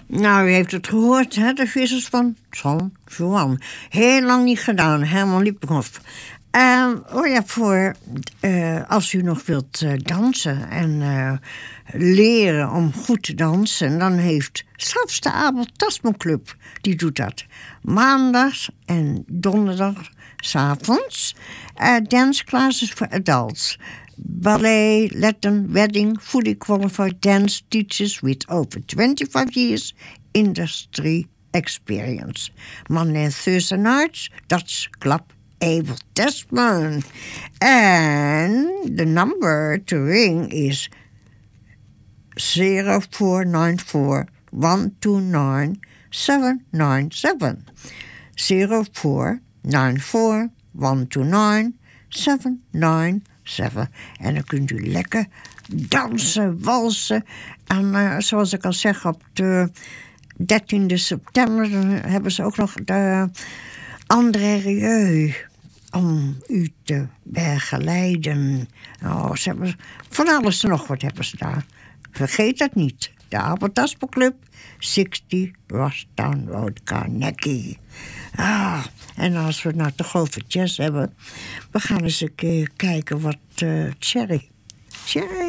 Nou, u heeft het gehoord, hè? De vissers van San Juan. Heel lang niet gedaan, Herman Liephoff. Als u nog wilt dansen en leren om goed te dansen, dan heeft zelfs de Abel Tasman Club, die doet dat. Maandags en donderdag 's avonds. Dance classes for adults. Ballet, Latin, wedding, fully qualified dance teachers with over 25 years industry experience. Monday and Thursday nights, Dutch Club Abel Tasman. And the number to ring is 0494 129 797. 0494 129 797. En dan kunt u lekker dansen, walsen. En zoals ik al zeg, op de 13e september hebben ze ook nog de André Rieu om u te begeleiden. Oh, ze hebben van alles en nog wat hebben ze daar. Vergeet dat niet. De Abel Tasman Club, 60 Rosstown Road, Carnegie. En als we het nou toch over jazz hebben, we gaan eens een keer kijken wat Cherry